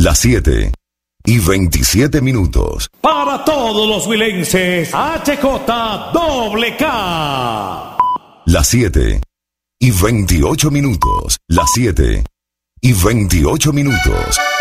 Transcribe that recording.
Las 7:27. Para todos los huilenses, HJWK. Las 7:28. Las 7:28.